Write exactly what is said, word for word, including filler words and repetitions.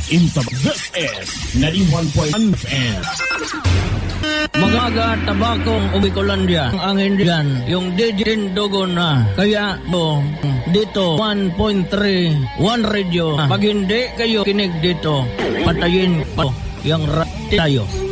into this is ninety-one point one F M. Magaga tabakong Ubikolandia ang Indian, yung Digin Dogon na. Kaya mo, dito one point three, one radio. Pag hindi kayo kinig dito, patayin pa yung rati tayo.